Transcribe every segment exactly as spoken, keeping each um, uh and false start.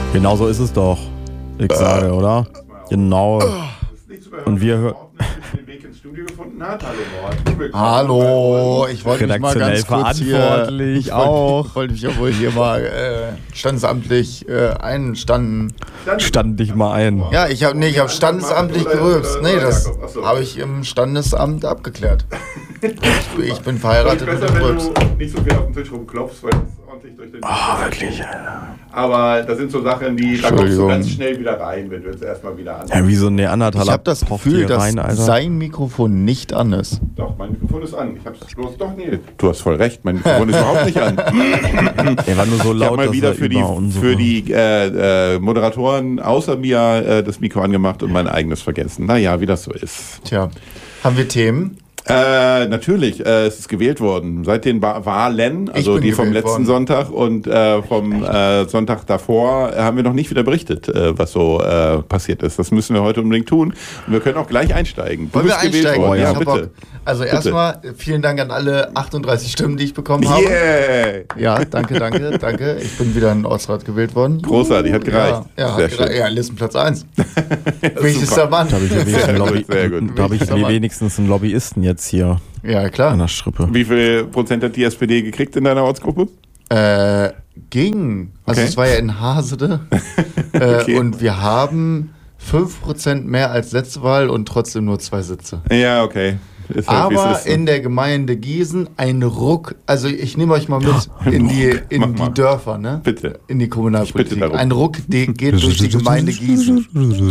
Genau so ist es doch. Ich sage, oder? Genau. Und wir hören. Hallo, ich wollte mich mal ganz kurz verantwortlich hier, auch. Ich wollte mich ja wohl hier mal äh, standesamtlich äh, einstanden. Stand dich mal ein. Ja, ich habe nee, ich habe standesamtlich gerülpst. Nee, das habe ich im Standesamt abgeklärt. Ich, ich bin verheiratet mit dem Rülps. Nicht so viel auf den Tisch rumklopfst, weil es ordentlich durch den. Oh, wirklich, Alter. Aber das sind so Sachen, die da kommst du ganz schnell wieder rein, wenn du jetzt erstmal wieder an. Ja, wie so ein Neandertaler. Ich habe das Gefühl, dass rein, sein Mikrofon nicht an ist. Doch, mein Mikrofon ist an. Ich hab's bloß doch nie. Du hast voll recht, mein Mikrofon ist überhaupt nicht an. Er war nur so laut, ich habe mal wieder für die, für die äh, äh, Moderatoren außer mir äh, das Mikro angemacht und mein eigenes vergessen. Naja, wie das so ist. Tja, haben wir Themen? Äh, natürlich, äh, es ist gewählt worden. Seit den ba- Wahlen, also die vom letzten worden. Sonntag und äh, vom äh, Sonntag davor, äh, haben wir noch nicht wieder berichtet, äh, was so äh, passiert ist. Das müssen wir heute unbedingt tun. Und wir können auch gleich einsteigen. Du Wollen wir bist gewählt einsteigen? worden. Ja, Ja, bitte. bitte. Also erstmal vielen Dank an alle achtunddreißig Stimmen, die ich bekommen habe. Yeah! Ja, danke, danke, danke. Ich bin wieder in den Ortsrat gewählt worden. Großartig, hat gereicht. Ja, ja, Sehr hat gereicht. schön. Ja, Listenplatz eins. Ja, Wichtigster super. Mann. Da habe ich, ja wenigstens einen Sehr Lobby- gut, sehr gut. da hab ich Wichtigster Mann. wenigstens einen Lobbyisten jetzt hier Ja, an klar. der Strippe. Wie viel Prozent hat die S P D gekriegt in deiner Ortsgruppe? Äh, ging. Also Okay. es war ja in Hasede. äh, Okay. Und wir haben fünf Prozent mehr als letzte Wahl und trotzdem nur zwei Sitze. Ja, okay. Ist halt, wie es Aber ist, ne? in der Gemeinde Gießen ein Ruck, also ich nehme euch mal mit in die, Mach in mal. die Dörfer, ne? Bitte. In die Ich bitte Kommunalpolitik. darum. Ein Ruck die geht durch die Gemeinde Gießen.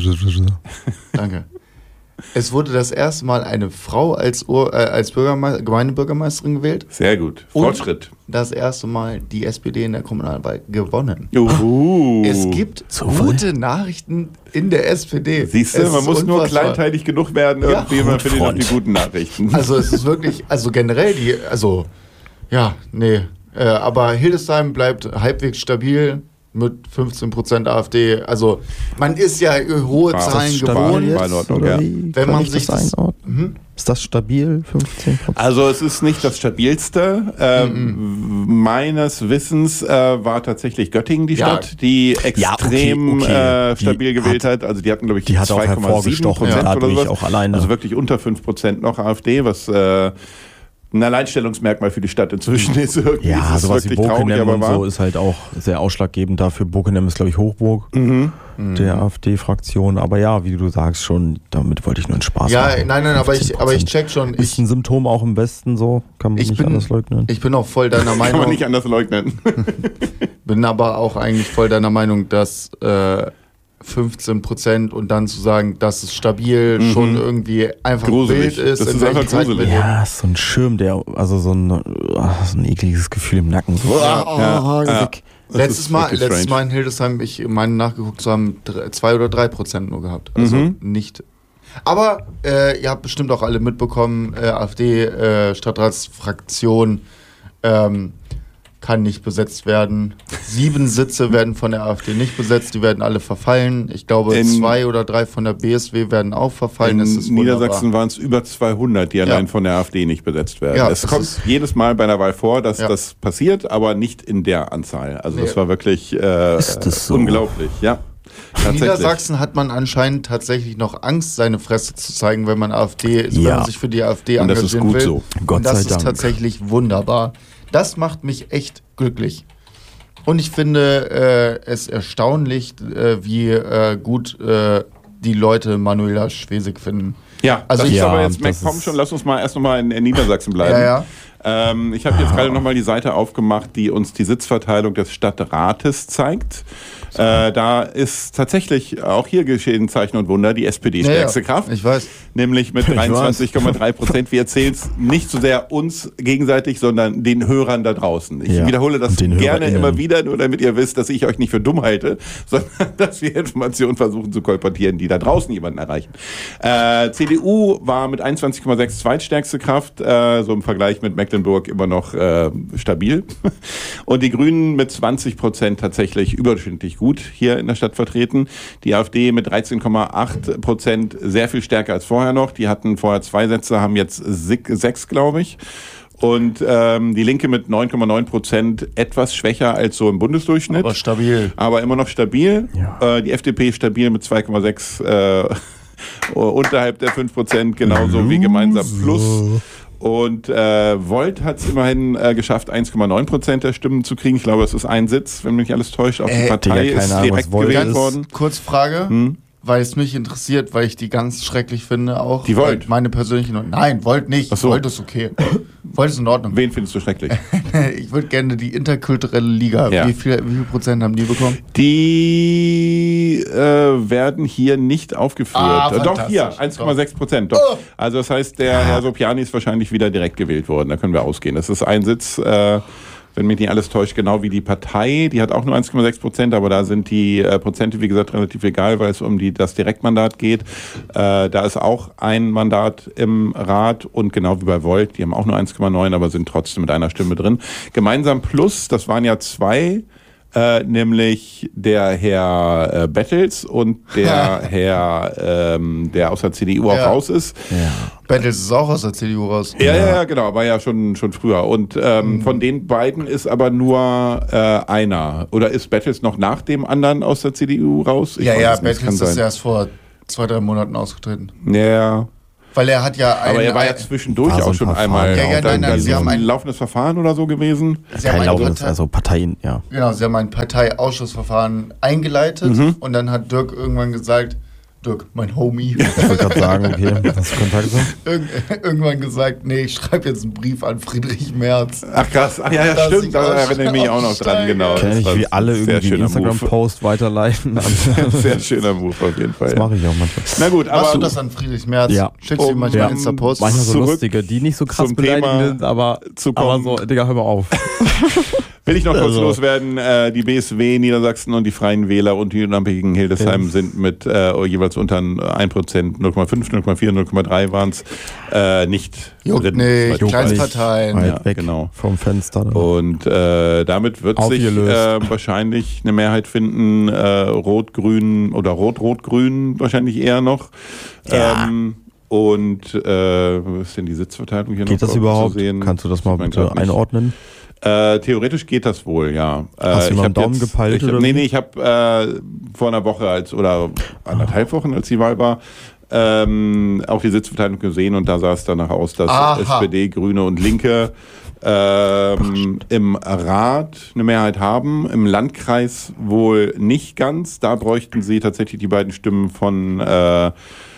Danke. Es wurde das erste Mal eine Frau als, Ur, äh, als Bürgerme- Gemeindebürgermeisterin gewählt. Sehr gut. Und Fortschritt. das erste Mal die S P D in der Kommunalwahl gewonnen. Uhu. Es gibt gute Nachrichten in der S P D. Siehst du, Es man ist muss nur unfassbar. kleinteilig genug werden, Ja. irgendwie, man findet auch die Front. guten Nachrichten. Also es ist wirklich, also generell die, also ja, nee, äh, aber Hildesheim bleibt halbwegs stabil mit fünfzehn Prozent AfD. Also man ist ja hohe War das Zahlen stabil gewohnt. jetzt? War in Ordnung, ja. Wenn Kann man ich sich das das- einordnen? Mhm. Ist das stabil? fünfzehn Prozent? Also es ist nicht das stabilste. Ähm, meines Wissens äh, war tatsächlich Göttingen die Ja. Stadt, die Ja, okay, extrem okay. äh, stabil Die gewählt hat. Also die hatten, glaube ich, die hat auch zwei Komma sieben hervorgestochen, Prozent oder dadurch sowas. auch alleine. Also wirklich unter fünf Prozent noch AfD, was äh, ein Alleinstellungsmerkmal für die Stadt inzwischen ist. Irgendwie Ja, ist es sowas wie wirklich traurig, Bokenem aber und wahr. so ist halt auch sehr ausschlaggebend dafür. Bokenem ist, glaube ich, Hochburg Mhm. der AfD-Fraktion. Aber ja, wie du sagst schon, damit wollte ich nur einen Spaß Ja, machen. nein, nein, aber ich, aber ich fünfzehn Prozent. check schon. Ist Ich, ein Symptom auch im Westen so, kann man ich, nicht bin, anders leugnen. ich bin auch voll deiner Kann man Meinung. nicht anders leugnen. Bin aber auch eigentlich voll deiner Meinung, dass äh, fünfzehn Prozent und dann zu sagen, dass es stabil Mhm. schon irgendwie einfach Gruselig. wild ist. Das in ist welchen einfach Zeiten wir gruselig. leben. Ja, ist so ein Schirm, der, also so ein, ah, so ein ekliges Gefühl im Nacken. So, Ja, ah, ja. weg. Das Letztes ist Mal, wirklich letztes strange. Mal in Hildesheim, ich meine nachgeguckt zu haben, drei- zwei oder drei Prozent nur gehabt. Also Mhm. nicht. Aber äh, ihr habt bestimmt auch alle mitbekommen, äh, AfD-Stadtratsfraktion ähm, kann nicht besetzt werden. Sieben Sitze werden von der AfD nicht besetzt, die werden alle verfallen. Ich glaube, In- zwei oder drei von der B S W werden auch verfallen. Das ist In Niedersachsen wunderbar. waren es über zweihundert, die allein von der AfD nicht besetzt werden. Ja, es das kommt ist- jedes Mal bei einer Wahl vor, dass Ja. das passiert, aber nicht in der Anzahl. Also das Nee. war wirklich äh, Ist das so? unglaublich. Ja, In tatsächlich. Niedersachsen hat man anscheinend tatsächlich noch Angst, seine Fresse zu zeigen, wenn man AfD, wenn Ja. man sich für die AfD Und das engagieren ist gut will. so. Gott Und das sei ist Dank. tatsächlich wunderbar. Das macht mich echt glücklich. Und ich finde äh, es erstaunlich, äh, wie äh, gut äh, die Leute Manuela Schwesig finden. Ja, Also das ich- ist aber Ja, jetzt das MacPom ist- schon. Lass uns mal erst nochmal in, in Niedersachsen bleiben. Ja, ja. Ähm, ich habe jetzt gerade nochmal die Seite aufgemacht, die uns die Sitzverteilung des Stadtrates zeigt. Äh, da ist tatsächlich auch hier geschehen Zeichen und Wunder, die S P D Ja, stärkste ja, Kraft. ich weiß. Nämlich mit Ich weiß. dreiundzwanzig Komma drei Prozent. Wir erzählen es nicht so sehr uns gegenseitig, sondern den Hörern da draußen. Ich Ja, wiederhole das und den gerne HörerInnen. immer wieder, nur damit ihr wisst, dass ich euch nicht für dumm halte, sondern dass wir Informationen versuchen zu kolportieren, die da draußen jemanden erreichen. Äh, C D U war mit einundzwanzig Komma sechs zweitstärkste Kraft, äh, so im Vergleich mit Mecklenburg immer noch äh, stabil. Und die Grünen mit zwanzig Prozent tatsächlich überdurchschnittlich gut hier in der Stadt vertreten. Die AfD mit dreizehn Komma acht Prozent sehr viel stärker als vorher noch. Die hatten vorher zwei Sätze, haben jetzt sechs, glaube ich. Und ähm, die Linke mit neun Komma neun Prozent etwas schwächer als so im Bundesdurchschnitt. Aber stabil. Aber immer noch stabil. Ja. Äh, die F D P stabil mit zwei Komma sechs äh, unterhalb der fünf Prozent, genauso wie Gemeinsam Plus. Und äh, Volt hat es immerhin äh, geschafft, eins Komma neun Prozent der Stimmen zu kriegen. Ich glaube, es ist ein Sitz, wenn mich nicht alles täuscht. Auch die Äh, Partei Digga, keine ist Ahnung, direkt was Volt gewählt ist. worden. Kurz Frage, Hm? weil es mich interessiert, weil ich die ganz schrecklich finde auch. Die Volt? Weil Meine persönliche... Nein, Volt nicht. Ach so. Volt ist okay. Volt ist in Ordnung. Wen findest du schrecklich? Ich würde gerne die interkulturelle Liga. Ja. Wie, viel, wie viel Prozent haben die bekommen? Die äh, werden hier nicht aufgeführt. Ah, Äh, Doch, hier, fantastisch. eins Komma sechs Prozent. Doch. Oh. Also das heißt, der Herr Sopiani ist wahrscheinlich wieder direkt gewählt worden. Da können wir ausgehen. Das ist ein Sitz, äh, wenn mich nicht alles täuscht, genau wie die Partei. Die hat auch nur eins Komma sechs Prozent, aber da sind die äh, Prozente, wie gesagt, relativ egal, weil es um die, das Direktmandat geht. Äh, da ist auch ein Mandat im Rat und genau wie bei Volt, die haben auch nur eins Komma neun, aber sind trotzdem mit einer Stimme drin. Gemeinsam Plus, das waren ja zwei, äh, nämlich der Herr äh, Bettels und der Herr, ähm, der aus der C D U auch Ja. raus ist. Ja. Battles ist auch aus der C D U raus. Ja, ja, ja, genau, war ja schon, schon früher. Und ähm, Mhm. von den beiden ist aber nur äh, einer. Oder ist Battles noch nach dem anderen aus der C D U raus? Ich Ja, weiß ja, es nicht, Battles kann ist sein. erst vor zwei, drei Monaten ausgetreten. Ja, Weil er hat ja ein... aber er war ja ein- zwischendurch War so auch ein schon paar einmal. Fragen. Ja, ja, da- nein, nein, da sie ist haben ein ein- laufendes Verfahren oder so gewesen. Sie haben Kein ein laufendes, Partei- also Parteien, ja. Genau, sie haben ein Parteiausschussverfahren eingeleitet Mhm. und dann hat Dirk irgendwann gesagt, Dirk, mein Homie, Ich wollte gerade sagen, okay, hast du Kontakte? Irg irgendwann gesagt, nee, ich schreibe jetzt einen Brief an Friedrich Merz. Ach krass, ach, ja, ja, Dass stimmt, ich da erinnere ich mich auch noch dran, aussteige. genau. Kenne Das ich, war wie alle ein sehr irgendwie einen schöner Move. Instagram-Post weiterleiten. Sehr schöner Move auf jeden Fall. Das mache ich auch manchmal. Na gut, Machst du aber das an Friedrich Merz? Ja. Schickst du ihm Um, manchmal ja, Insta-Posts? Manchmal so Zurück lustige, die nicht so krass zum beleidigend Thema sind, aber, zu aber kommen. so, Digga, hör mal auf. will ich noch kurz Also. loswerden, äh, die B S W Niedersachsen und die Freien Wähler und die unabhängigen Hildesheim Ja. sind mit äh, jeweils unter ein Prozent, null Komma fünf, null Komma vier, null Komma drei waren es, äh, nicht Juckt drin. nicht, Juckt Kleinstparteien. Weit Ja, weg genau. vom Fenster. Da. Und äh, damit wird sich Aufgelöst. äh, wahrscheinlich eine Mehrheit finden, äh, Rot-Grün oder Rot-Rot-Grün wahrscheinlich eher noch. Ja. Ähm, und äh, was ist denn die Sitzverteilung hier noch? Geht das zu überhaupt? sehen? Kannst du das mal Sieht man bitte grad nicht. einordnen? Äh, theoretisch geht das wohl, ja. Äh, Hast du ich mal hab einen Daumen jetzt- gepeilt ich hab, oder Nee, wie? nee, ich habe äh, vor einer Woche als oder anderthalb Wochen, als die Wahl war, ähm, auch die Sitzverteilung gesehen und da sah es danach aus, dass Aha. S P D, Grüne und Linke ähm, im Rat eine Mehrheit haben, im Landkreis wohl nicht ganz. Da bräuchten sie tatsächlich die beiden Stimmen von äh,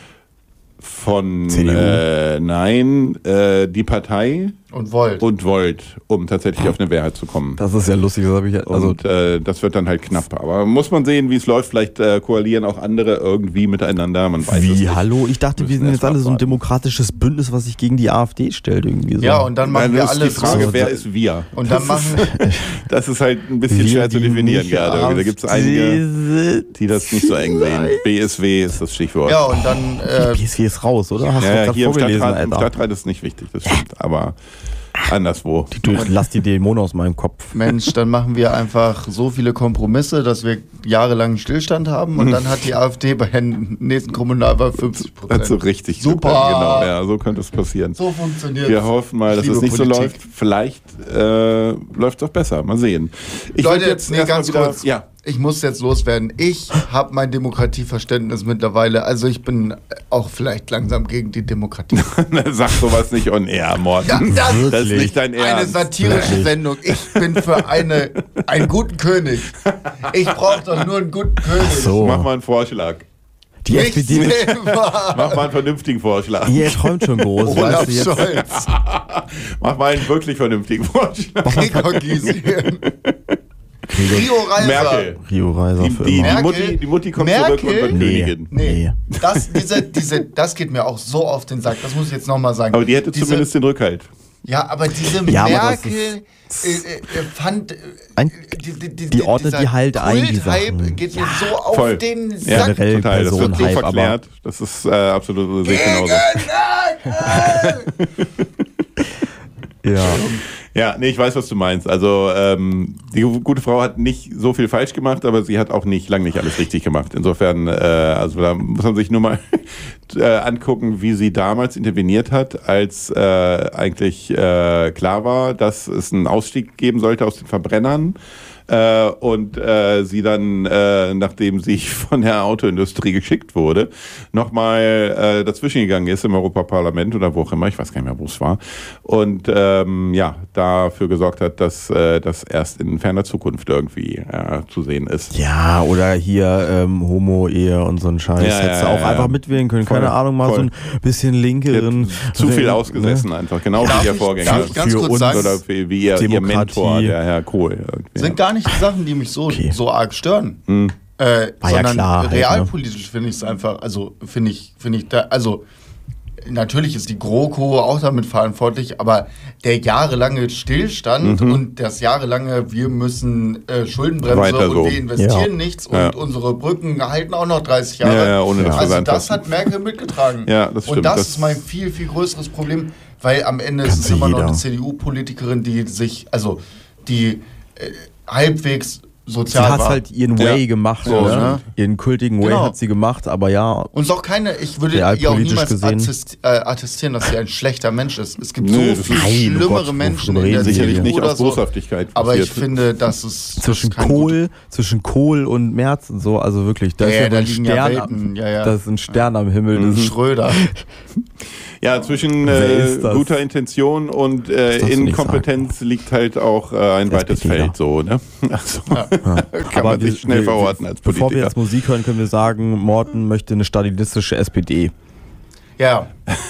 von C D U? äh, nein, äh, die Partei Und Volt. und Volt, um tatsächlich auf eine Mehrheit zu kommen. Das ist ja lustig, das habe ich also Und äh, das wird dann halt knapp. Aber muss man sehen, wie es läuft. Vielleicht äh, koalieren auch andere irgendwie miteinander. Man weiß es wie, nicht. hallo? Ich dachte, wir Müssen sind jetzt erst mal alle so ein abwarten. demokratisches Bündnis, was sich gegen die AfD stellt irgendwie so. Ja, und dann machen Nein, wir das ist die alles Frage, so. wer ist wir? Und dann das, machen ist, das ist halt ein bisschen Wir, schwer zu die definieren nicht gerade. Da gibt es einige, AfD die das nicht so eng sehen. B S W ist das Stichwort. Ja, und dann äh, P S V ist raus, oder? Hast ja, du ja, gerade hier im vorgelesen, Stadtrat, im Alter. Stadtrat ist nicht wichtig, das stimmt. Aber anderswo. Du, lass die Dämonen aus meinem Kopf. Mensch, dann machen wir einfach so viele Kompromisse, dass wir jahrelang Stillstand haben und dann hat die AfD bei der nächsten Kommunalwahl fünfzig Prozent. Also richtig. Super. Genau, ja, so könnte es passieren. So funktioniert Wir hoffen mal, Ich dass liebe es nicht Politik. so läuft. Vielleicht äh, läuft es auch besser. Mal sehen. Ich Leute, würd jetzt nee, erst mal ganz wieder, kurz. Ja. Ich muss jetzt loswerden. Ich habe mein Demokratieverständnis mittlerweile. Also ich bin auch vielleicht langsam gegen die Demokratie. Sag sowas nicht on air, Morten. Ja, das das ist Wirklich? nicht dein Eine Ernst. satirische Wirklich? Sendung. Ich bin für eine, einen guten König. Ich brauche doch nur einen guten König. So. Mach mal einen Vorschlag. Die Nicht S P D, selber. Mach mal einen vernünftigen Vorschlag. ihr träumt schon groß. Olaf weißt du, jetzt, Scholz. Mach mal einen wirklich vernünftigen Vorschlag. Gregor Gysi. Rio Reiser. Merkel. Rio Reiser Die, für die, die, immer. Merkel? Mutti, die Mutti kommt Merkel? zurück und wird Nee. Königin. Nee, Nee. das, diese, diese, das geht mir auch so auf den Sack. Das muss ich jetzt nochmal sagen. Aber die hätte diese, zumindest den Rückhalt. Ja, aber diese Ja, aber das Merkel äh, äh, fand. Äh, Ein- die, die, die, die ordnet dieser die halt ein, die Kulthype Sachen. geht mir so auf Voll. den Ja, Sack. Generell total. Das wird so Personenhype, verklärt. Das ist äh, absolut, sehe ich genauso. Ja. Ja, nee, ich weiß, was du meinst. Also ähm, die gute Frau hat nicht so viel falsch gemacht, aber sie hat auch nicht lang nicht alles richtig gemacht. Insofern, äh, also da muss man sich nur mal äh, angucken, wie sie damals interveniert hat, als äh, eigentlich äh, klar war, dass es einen Ausstieg geben sollte aus den Verbrennern. Äh, und äh, sie dann, äh, nachdem sie von der Autoindustrie geschickt wurde, nochmal äh, dazwischen gegangen ist im Europaparlament oder wo auch immer, ich weiß gar nicht mehr, wo es war, und ähm, ja, dafür gesorgt hat, dass äh, das erst in ferner Zukunft irgendwie äh, zu sehen ist. Ja, oder hier ähm, Homo-Ehe und so ein Scheiß. Ja, Hättest ja, du auch ja, einfach ja. mitwählen können. Voll, Keine Ahnung, mal voll. so ein bisschen linkeren. Zu viel ne? ausgesessen einfach, genau Darf wie der ich- Vorgänger. darf ich ganz Für kurz uns sagen, Oder wie, wie ihr, ihr Demokratie. Mentor, der Herr Kohl. Irgendwie. sind gar nicht die Sachen, die mich so, Okay. so arg stören. Hm. Äh, War ja sondern klar halt, realpolitisch finde ich es einfach, also finde ich, finde ich da, also natürlich ist die GroKo auch damit verantwortlich, aber der jahrelange Stillstand Mhm. und das jahrelange, wir müssen äh, Schuldenbremse Weiter und so. wir investieren Ja. nichts Ja. und unsere Brücken halten auch noch dreißig Jahre. Ja, ja, ohne dass wir also es das anfassen. hat Merkel mitgetragen. Ja, das stimmt. Und das, Das- ist mein viel, viel größeres Problem, weil am Ende ist es Kannte immer noch jeder. eine C D U-Politikerin, die sich, also die äh, halbwegs Sie sozial hat war. halt ihren Ja. Way gemacht. So, ne? ne? Ihren kultigen Way Genau. hat sie gemacht, aber ja, Und ist auch keine, ich würde ihr auch Realpolitisch niemals gesehen. attest, äh, attestieren, dass sie ein schlechter Mensch ist. Es gibt Nö, so das viel ist- Nein, oh schlimmere Gott, Menschen worüber in der reden C wir D hier? U Nicht oder aus so. Boshaftigkeit Aber ich passiert. finde, dass es zwischen das ist kein Kohl, zwischen Kohl und Merz und so, also wirklich, da Ja, ist ja, ja, da ein liegen ja Stern, Welten, ja, ja. das ist ein Stern am Himmel. Mhm. Das ist, Schröder. Ja, zwischen Wer äh, ist das? guter Intention und äh, darfst du nicht Inkompetenz liegt halt auch äh, ein Der ist weites Politiker. Feld, so, ne? Also, Ja. kann aber man wir- sich schnell wir- verorten als Politiker. Bevor wir jetzt Musik hören, können wir sagen, Morten möchte eine stalinistische S P D. Ja.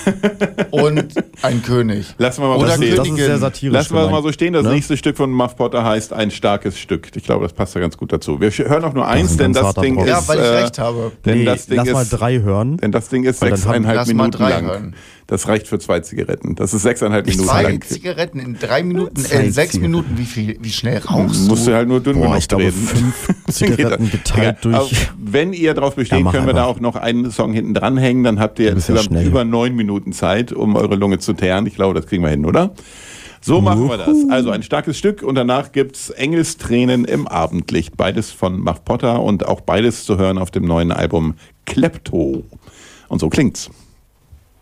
Und ein König. Lassen wir mal Oder so stehen. Das ist sehr Königin. satirisch Lassen wir es mal gemeint. so stehen. Das Ne? nächste Stück von Muff Potter heißt Ein starkes Stück. Ich glaube, das passt da ganz gut dazu. Wir sch- hören auch nur eins, ein denn ganz das harter Ding Brocken. ist. Ja, weil ich äh, recht habe. Denn Nee, das Ding lass ist, mal drei hören. Denn das Ding ist Weil dann sechseinhalb lass mal Minuten drei lang. hören. Das reicht für zwei Zigaretten. Das ist sechseinhalb Minuten Zwei lang. Zigaretten in drei Minuten, Zwei äh, in sechs Zigaretten. Minuten. Wie viel, wie schnell rauchst Musst du du? halt nur dünn Boah, genug ich glaube, reden. fünf Zigaretten geteilt Egal. Aber durch. wenn ihr drauf besteht, Ja, mach können wir da einfach. auch noch einen Song hinten dranhängen. Dann habt ihr Du bist ja insgesamt schnell. über neun Minuten Zeit, um eure Lunge zu teeren. Ich glaube, das kriegen wir hin, oder? So machen wir das. Also ein starkes Stück und danach gibt's Engelstränen im Abendlicht. Beides von Muff Potter und auch beides zu hören auf dem neuen Album Klepto. Und so klingt's.